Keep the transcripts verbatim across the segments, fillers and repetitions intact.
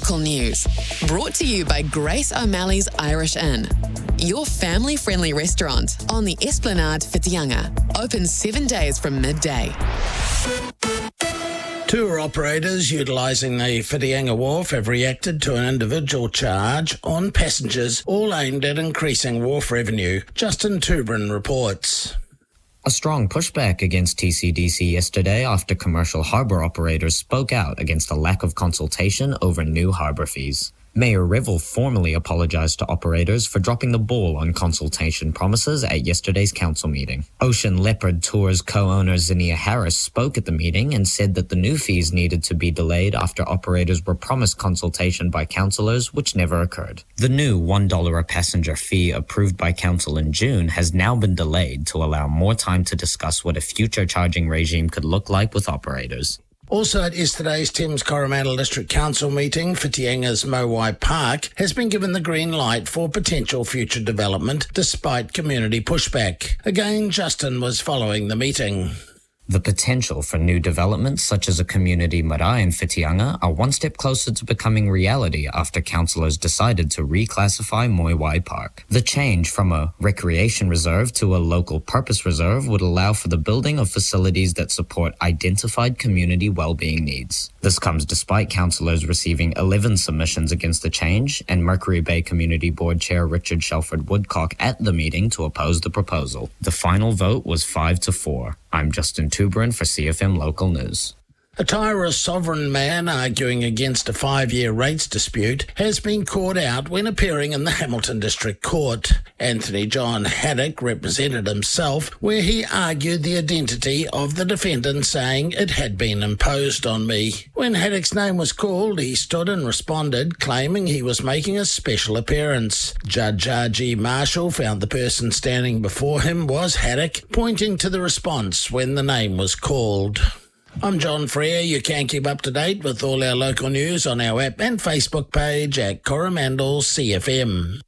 local news. Brought to you by Grace O'Malley's Irish Inn, your family-friendly restaurant on the Esplanade Whitianga. Open seven days from midday. Tour operators utilising the Whitianga Wharf have reacted to an individual charge on passengers, all aimed at increasing wharf revenue. Justin Tubrin reports. A strong pushback against T C D C yesterday after commercial harbour operators spoke out against a lack of consultation over new harbour fees. Mayor Revel formally apologised to operators for dropping the ball on consultation promises at yesterday's council meeting. Ocean Leopard Tours co-owner Zinnia Harris spoke at the meeting and said that the new fees needed to be delayed after operators were promised consultation by councillors, which never occurred. The new one dollar a passenger fee approved by council in June has now been delayed to allow more time to discuss what a future charging regime could look like with operators. Also at yesterday's Thames Coromandel District Council meeting, Whitianga's Mowai Park has been given the green light for potential future development despite community pushback. Again, Justin was following the meeting. The potential for new developments such as a community marae in Whitianga are one step closer to becoming reality after councillors decided to reclassify Mowai Park. The change from a recreation reserve to a local purpose reserve would allow for the building of facilities that support identified community well-being needs. This comes despite councillors receiving eleven submissions against the change and Mercury Bay Community Board Chair Richard Shelford Woodcock at the meeting to oppose the proposal. The final vote was five to four. I'm Justin Tubrin for C F M Local News. A Tairua sovereign man arguing against a five-year rates dispute has been caught out when appearing in the Hamilton District Court. Anthony John Haddock represented himself, where he argued the identity of the defendant, saying it had been imposed on me. When Haddock's name was called, he stood and responded, claiming he was making a special appearance. Judge R G Marshall found the person standing before him was Haddock, pointing to the response when the name was called. I'm John Freer. You can keep up to date with all our local news on our app and Facebook page at Coromandel C F M.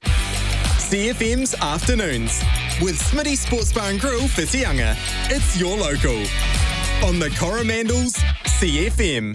C F M's Afternoons with Smitty Sports Bar and Grill Whitianga. It's your local on the Coromandel's C F M.